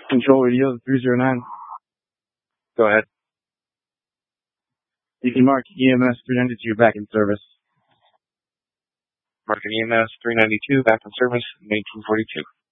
Control radio 309. Go ahead. You can mark EMS 392 back in service. Marking EMS 392 back in service in 1842.